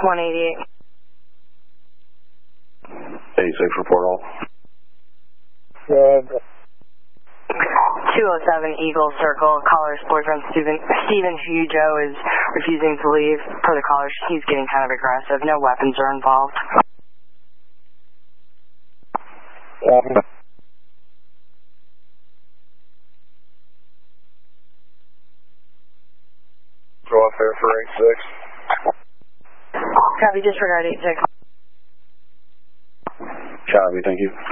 188. 86, report all. 207 Eagle Circle. Caller's boyfriend Stephen Hugo is refusing to leave. Per the caller, he's getting kind of aggressive. No weapons are involved. Go up there for 86. Copy, disregard 86. Copy, thank you.